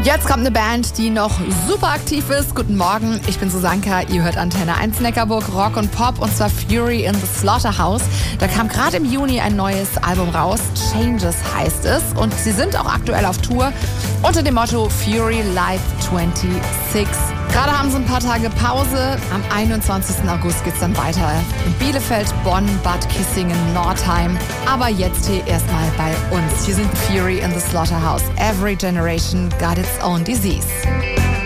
Jetzt kommt eine Band, die noch super aktiv ist. Guten Morgen, ich bin Susanka, ihr hört Antenne 1 Neckarburg, Rock und Pop, und zwar Fury in the Slaughterhouse. Da kam gerade im Juni ein neues Album raus, Changes heißt es, und sie sind auch aktuell auf Tour unter dem Motto Fury Live 26. Gerade haben sie ein paar Tage Pause. Am 21. August geht's dann weiter in Bielefeld, Bonn, Bad Kissingen, Nordheim. Aber jetzt hier erstmal bei uns. Hier sind Fury in the Slaughterhouse. Every generation got its own disease.